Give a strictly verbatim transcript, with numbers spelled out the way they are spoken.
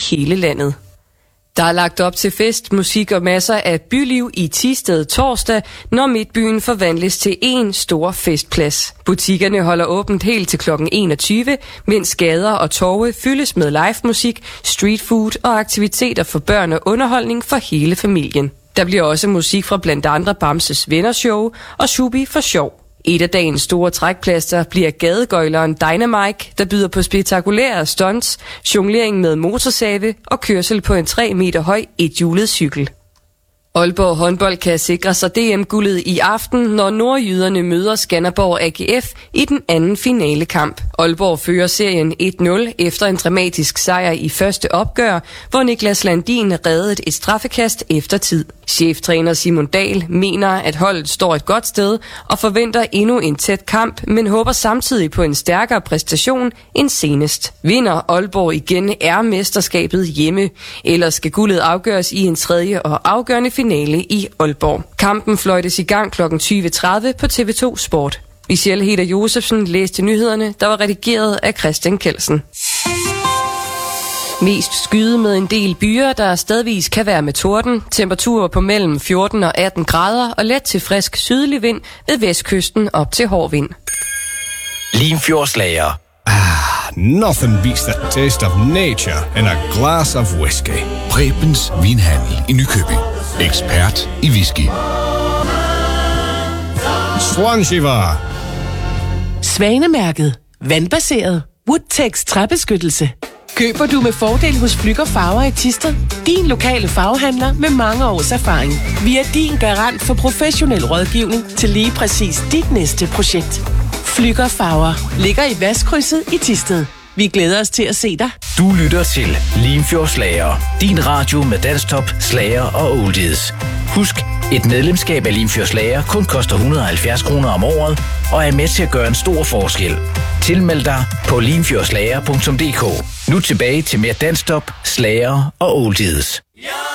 hele landet. Der er lagt op til fest, musik og masser af byliv i Thisted torsdag, når Midtbyen forvandles til en stor festplads. Butikkerne holder åbent helt til klokken enogtyve, mens gader og torve fyldes med live musik, street food og aktiviteter for børn og underholdning for hele familien. Der bliver også musik fra blandt andre Bamses Vennershow og Shubi for sjov. Et af dagens store trækplaster bliver gadegøjleren Dynamike, der byder på spektakulære stunts, jonglering med motorsave og kørsel på en tre meter høj ethjulet cykel. Aalborg håndbold kan sikre sig D M-guldet i aften, når nordjyderne møder Skanderborg A G F i den anden finalekamp. Aalborg fører serien et nul efter en dramatisk sejr i første opgør, hvor Niklas Landin reddede et straffekast efter tid. Cheftræner Simon Dahl mener, at holdet står et godt sted og forventer endnu en tæt kamp, men håber samtidig på en stærkere præstation end senest. Vinder Aalborg igen er mesterskabet hjemme, ellers skal guldet afgøres i en tredje og afgørende finale i Aalborg. Kampen fløjtes i gang klokken tyve tredive på T V to Sport. Michelle Heder Josefsen læste nyhederne, der var redigeret af Christian Kelsen. Mest skyde med en del byer, der stedvis kan være med torden. Temperaturer på mellem fjorten og atten grader og let til frisk sydlig vind ved vestkysten op til hård vind. Limfjordslager. Ah, nothing beats the taste of nature and a glass of whiskey. Prebens Vinhandel i Nykøbing. Ekspert i whisky. Swanshiva. Svanemærket. Vandbaseret. Woodtex træbeskyttelse. Køber du med fordel hos Flügger Farver i Thisted? Din lokale farvehandler med mange års erfaring. Vi er din garant for professionel rådgivning til lige præcis dit næste projekt. Flügger Farver ligger i Vestkrydset i Thisted. Vi glæder os til at se dig. Du lytter til Limfjordslager. Din radio med danstop, slager og oldies. Husk, et medlemskab af Limfjordslager kun koster et hundrede og halvfjerds kroner om året og er med til at gøre en stor forskel. Tilmeld dig på limfjordslager punktum d k. Nu tilbage til mere danstop, slager og oldies.